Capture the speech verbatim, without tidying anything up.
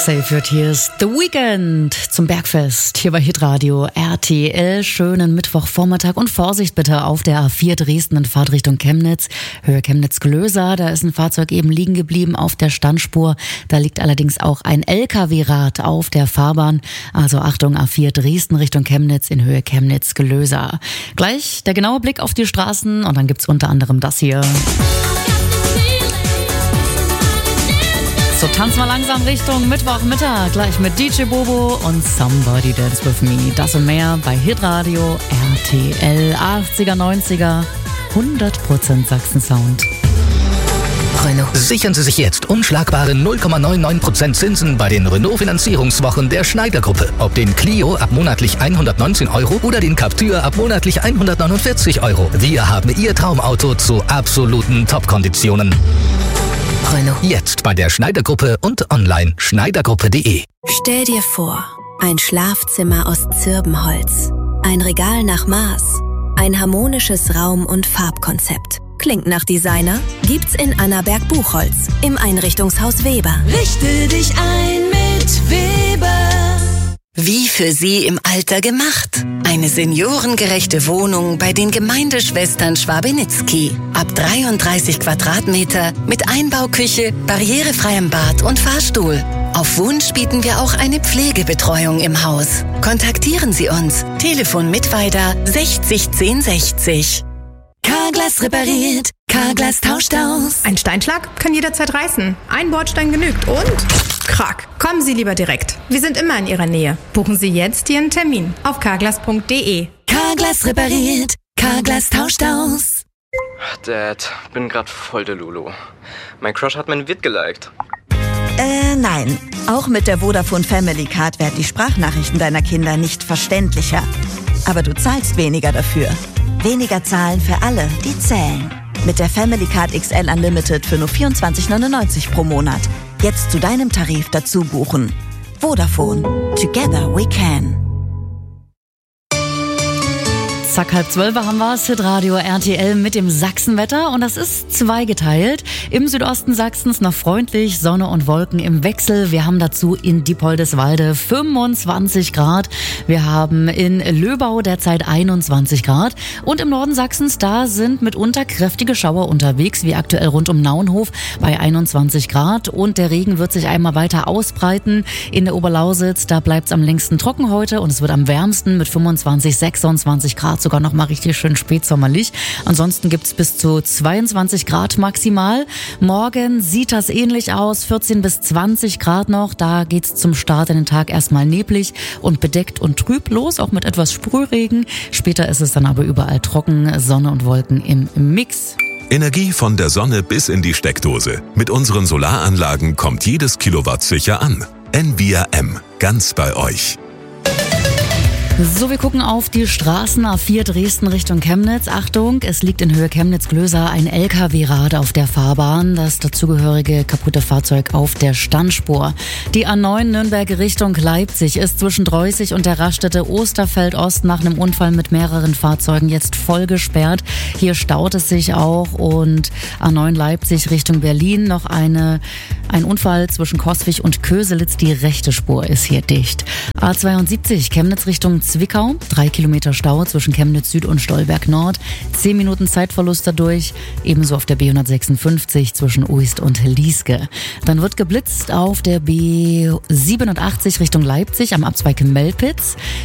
Save Your Tears, The Weekend zum Bergfest hier bei Hitradio R T L. Schönen Mittwochvormittag und Vorsicht bitte auf der A vier Dresden in Fahrtrichtung Chemnitz, Höhe Chemnitz-Glöser. Da ist ein Fahrzeug eben liegen geblieben auf der Standspur. Da liegt allerdings auch ein L K W-Rad auf der Fahrbahn. Also Achtung, A vier Dresden Richtung Chemnitz in Höhe Chemnitz-Glöser. Gleich der genaue Blick auf die Straßen und dann gibt's unter anderem das hier. So, tanz mal langsam Richtung Mittwochmittag, gleich mit D J Bobo und Somebody Dance With Me. Das und mehr bei Hitradio R T L. achtziger, neunziger, hundert Prozent Sachsen-Sound. Renault. Sichern Sie sich jetzt unschlagbare null Komma neunundneunzig Prozent Zinsen bei den Renault-Finanzierungswochen der Schneider-Gruppe. Ob den Clio ab monatlich hundertneunzehn Euro oder den Captur ab monatlich hundertneunundvierzig Euro. Wir haben Ihr Traumauto zu absoluten Top-Konditionen. Renault. Jetzt bei der Schneider-Gruppe und online schneidergruppe punkt de. Stell dir vor, ein Schlafzimmer aus Zirbenholz, ein Regal nach Maß, ein harmonisches Raum- und Farbkonzept. Klingt nach Designer? Gibt's in Annaberg Buchholz im Einrichtungshaus Weber. Richte dich ein mit Weber. Wie für Sie im Alter gemacht. Eine seniorengerechte Wohnung bei den Gemeindeschwestern Schwabenitzky. Ab dreiunddreißig Quadratmeter mit Einbauküche, barrierefreiem Bad und Fahrstuhl. Auf Wunsch bieten wir auch eine Pflegebetreuung im Haus. Kontaktieren Sie uns. Telefon Mittweida sechzig zehn sechzig. Carglass repariert, Carglass tauscht aus. Ein Steinschlag kann jederzeit reißen. Ein Bordstein genügt und krack. Kommen Sie lieber direkt. Wir sind immer in Ihrer Nähe. Buchen Sie jetzt Ihren Termin auf carglass punkt de. Carglass repariert, Carglass tauscht aus. Dad, bin grad voll der Lulu. Mein Crush hat mein Vid geliked. Äh, nein. Auch mit der Vodafone Family Card werden die Sprachnachrichten deiner Kinder nicht verständlicher. Aber du zahlst weniger dafür. Weniger zahlen für alle, die zählen. Mit der Family Card X L Unlimited für nur vierundzwanzig neunundneunzig pro Monat. Jetzt zu deinem Tarif dazu buchen. Vodafone. Together we can. Zack, halb zwölf haben wir es, Hitradio R T L mit dem Sachsenwetter und das ist zweigeteilt. Im Südosten Sachsens noch freundlich, Sonne und Wolken im Wechsel. Wir haben dazu in Diepoldeswalde fünfundzwanzig Grad. Wir haben in Löbau derzeit einundzwanzig Grad und im Norden Sachsens, da sind mitunter kräftige Schauer unterwegs, wie aktuell rund um Naunhof bei einundzwanzig Grad und der Regen wird sich einmal weiter ausbreiten. In der Oberlausitz, da bleibt es am längsten trocken heute und es wird am wärmsten mit fünfundzwanzig, sechsundzwanzig Grad. Sogar noch mal richtig schön spätsommerlich. Ansonsten gibt's bis zu zweiundzwanzig Grad maximal. Morgen sieht das ähnlich aus, vierzehn bis zwanzig Grad noch. Da geht's zum Start in den Tag erstmal neblig und bedeckt und trüb los, auch mit etwas Sprühregen. Später ist es dann aber überall trocken, Sonne und Wolken im Mix. Energie von der Sonne bis in die Steckdose. Mit unseren Solaranlagen kommt jedes Kilowatt sicher an. N V R M, ganz bei euch. So, wir gucken auf die Straßen A vier Dresden Richtung Chemnitz. Achtung, es liegt in Höhe Chemnitz-Glöser ein L K W-Rad auf der Fahrbahn. Das dazugehörige kaputte Fahrzeug auf der Standspur. Die A neun Nürnberg Richtung Leipzig ist zwischen Dreußig und der Raststätte Osterfeld-Ost nach einem Unfall mit mehreren Fahrzeugen jetzt voll gesperrt. Hier staut es sich auch und A neun Leipzig Richtung Berlin noch eine, ein Unfall zwischen Coswig und Köselitz. Die rechte Spur ist hier dicht. A zweiundsiebzig Chemnitz Richtung Zwickau, drei Kilometer Stau zwischen Chemnitz Süd und Stolberg Nord, zehn Minuten Zeitverlust dadurch, ebenso auf der B hundertsechsundfünfzig zwischen Uist und Lieske. Dann wird geblitzt auf der B siebenundachtzig Richtung Leipzig am Abzweig in Melpitz,